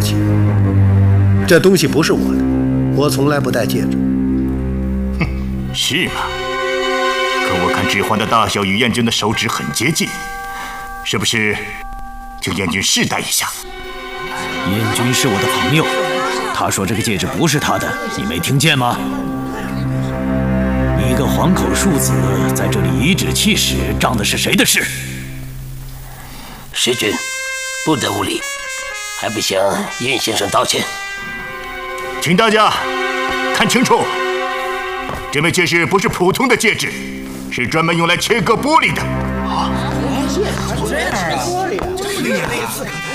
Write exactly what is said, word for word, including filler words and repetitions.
起，这东西不是我的，我从来不戴戒指。 哼，是吗？可我看指环的大小与燕军的手指很接近，是不是？请燕军试戴一下。 燕军是我的朋友，他说这个戒指不是他的，你没听见吗？一个黄口庶子在这里颐指气使，仗的是谁的势？ 时君，不得无礼，还不向燕先生道歉。 请大家看清楚，这枚戒指不是普通的戒指，是专门用来切割玻璃的。啊， 这样啊，玻璃啊，这么类似。